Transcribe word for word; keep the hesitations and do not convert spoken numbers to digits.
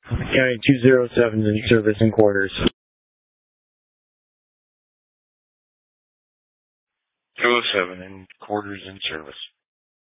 County two oh seven in service and quarters. two oh seven in quarters in service.